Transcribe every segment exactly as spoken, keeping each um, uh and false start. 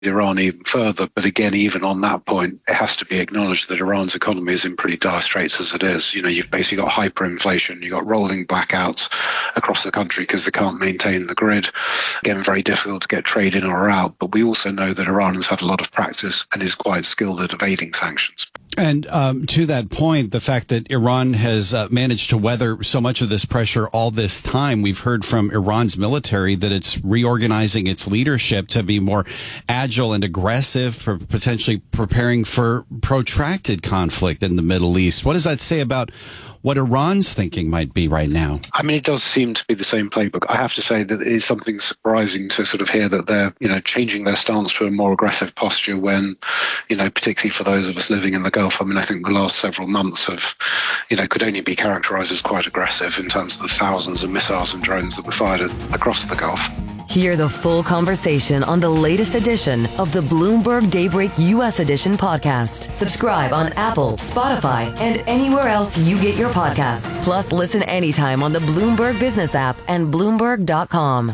Iran even further. But again, even on that point, it has to be acknowledged that Iran's economy is in pretty dire straits as it is. You know, you've basically got hyperinflation, you've got rolling blackouts across the country because they can't maintain the grid. Again, very difficult to get trade in or out. But we also know that Iran has had a lot of practice and is quite skilled at evading sanctions. And um, to that point, the fact that Iran has uh, managed to weather so much of this pressure all this time, we've heard from Iran's military that it's reorganizing its leadership to be more agile and aggressive, for potentially preparing for protracted conflict in the Middle East. What does that say about what Iran's thinking might be right now? I mean, it does seem to be the same playbook. I have to say that it is something surprising to sort of hear that they're, you know, changing their stance to a more aggressive posture when, you know, particularly for those of us living in the Gulf. I mean, I think the last several months have, you know, could only be characterized as quite aggressive in terms of the thousands of missiles and drones that were fired across the Gulf. Hear the full conversation on the latest edition of the Bloomberg Daybreak U S Edition podcast. Subscribe on Apple, Spotify, and anywhere else you get your podcasts. Plus, listen anytime on the Bloomberg Business app and Bloomberg dot com.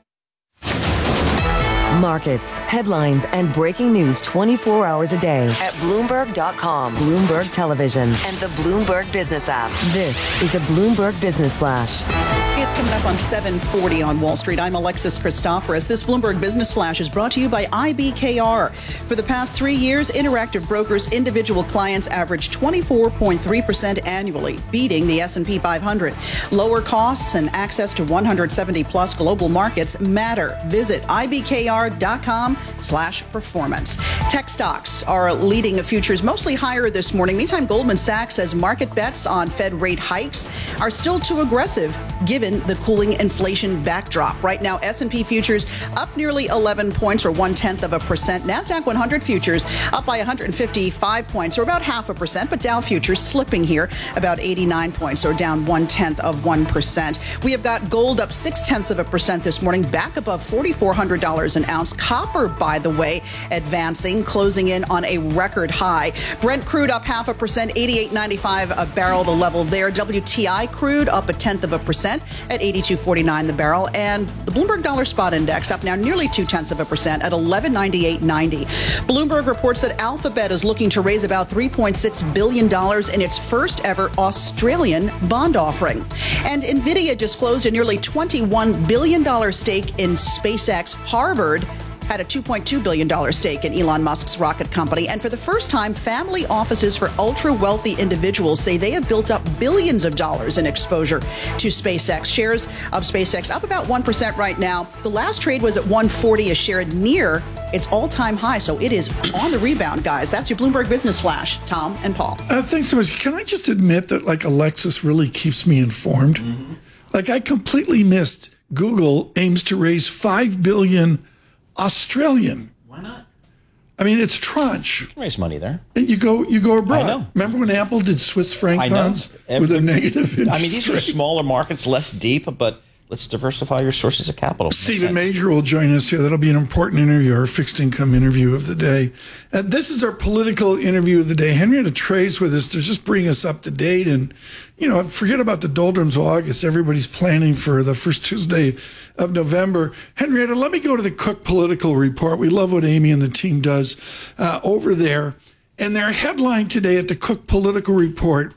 Markets, headlines, and breaking news twenty-four hours a day at Bloomberg dot com, Bloomberg Television, and the Bloomberg Business app. This is the Bloomberg Business Flash. It's coming up on seven forty on Wall Street. I'm Alexis Christoforous. This Bloomberg Business Flash is brought to you by I B K R. For the past three years, Interactive Brokers' individual clients averaged twenty-four point three percent annually, beating the S and P five hundred. Lower costs and access to one hundred seventy plus global markets matter. Visit I B K R dot com slash performance. Tech stocks are leading futures mostly higher this morning. Meantime, Goldman Sachs says market bets on Fed rate hikes are still too aggressive given the cooling inflation backdrop. Right now, S and P futures up nearly eleven points, or one-tenth of a percent. NASDAQ one hundred futures up by one hundred fifty-five points, or about half a percent. But Dow futures slipping here about eighty-nine points, or down one-tenth of one percent. We have got gold up six-tenths of a percent this morning, back above four thousand four hundred dollars an ounce. Copper, by the way, advancing, closing in on a record high. Brent crude up half a percent, eighty-eight ninety-five a barrel, the level there. W T I crude up a tenth of a percent at eighty-two forty-nine the barrel. And the Bloomberg Dollar Spot Index up now nearly two-tenths of a percent at eleven ninety-eight ninety. Bloomberg reports that Alphabet is looking to raise about three point six billion dollars in its first ever Australian bond offering. And NVIDIA just closed a nearly twenty-one billion dollars stake in SpaceX. Harvard had a two point two billion dollars stake in Elon Musk's rocket company. And for the first time, family offices for ultra-wealthy individuals say they have built up billions of dollars in exposure to SpaceX. Shares of SpaceX up about one percent right now. The last trade was at one forty a share, near its all-time high. So it is on the rebound, guys. That's your Bloomberg Business Flash. Tom and Paul. Uh, thanks so much. Can I just admit that, like, Alexis really keeps me informed? Mm-hmm. Like, I completely missed Google aims to raise five billion dollars Australian. Why not? I mean, it's tranche. You can raise money there. You go, you go abroad. I know. Remember when Apple did Swiss franc bonds with a negative interest I mean, these are smaller markets, less deep, but let's diversify your sources of capital. Stephen Major will join us here. That'll be an important interview, our fixed income interview of the day. Uh, this is our political interview of the day. Henrietta Trey's with us to just bring us up to date. And, you know, forget about the doldrums of August. Everybody's planning for the first Tuesday of November. Henrietta, let me go to the Cook Political Report. We love what Amy and the team does uh, over there. And their headline today at the Cook Political Report,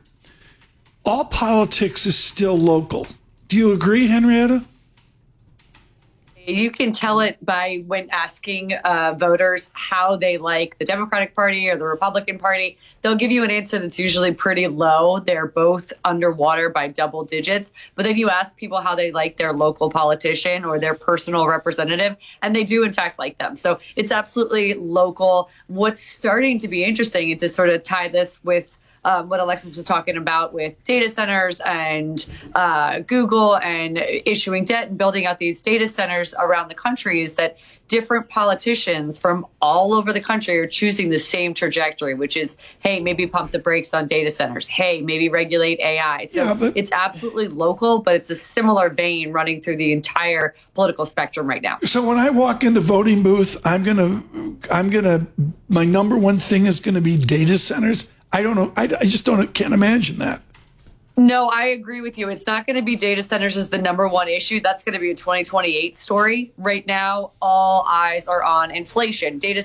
all politics is still local. Do you agree, Henrietta? You can tell it by when asking uh, voters how they like the Democratic Party or the Republican Party. They'll give you an answer that's usually pretty low. They're both underwater by double digits. But then you ask people how they like their local politician or their personal representative, and they do, in fact, like them. So it's absolutely local. What's starting to be interesting, and to sort of tie this with Um, what Alexis was talking about with data centers and uh, Google and issuing debt and building out these data centers around the country, is that different politicians from all over the country are choosing the same trajectory, which is, hey, maybe pump the brakes on data centers. Hey, maybe regulate A I. So yeah, but it's absolutely local, but it's a similar vein running through the entire political spectrum right now. So when I walk in the voting booth, I'm gonna, I'm gonna, my number one thing is going to be data centers. I don't know. I, I just don't can't imagine that. No, I agree with you. It's not going to be data centers as the number one issue. That's going to be a twenty twenty-eight story. Right now, all eyes are on inflation. Data